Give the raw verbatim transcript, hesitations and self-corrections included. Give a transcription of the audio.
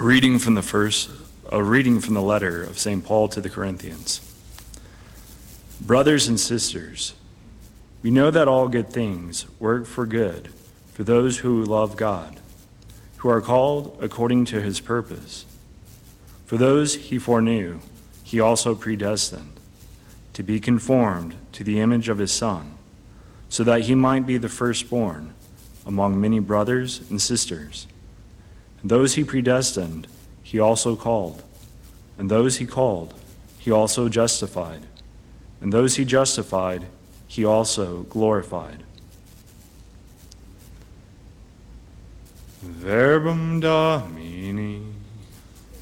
A reading from the first, a reading from the letter of Saint Paul to the Corinthians. Brothers and sisters, we know that all good things work for good for those who love God, who are called according to his purpose. For those he foreknew, he also predestined to be conformed to the image of his Son, so that he might be the firstborn among many brothers and sisters. And those he predestined, he also called. And those he called, he also justified. And those he justified, he also glorified. Verbum Domini.